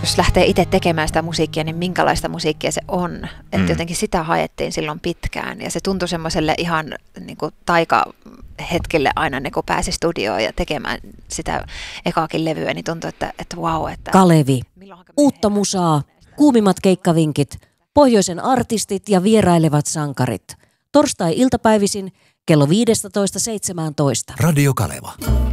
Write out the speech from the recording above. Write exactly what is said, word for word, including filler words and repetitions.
jos lähtee itse tekemään sitä musiikkia, niin minkälaista musiikkia se on. Mm. Että jotenkin sitä haettiin silloin pitkään. Ja se tuntui semmoiselle ihan niin kuin taikahetkelle aina, niin kun pääsi studioon ja tekemään sitä ekaakin levyä, niin tuntui, että, että vau. Että Kalevi, uutta musaa, kuumimmat keikkavinkit, pohjoisen artistit ja vierailevat sankarit. Torstai-iltapäivisin kello viisitoista seitsemäntoista. Radio Kaleva.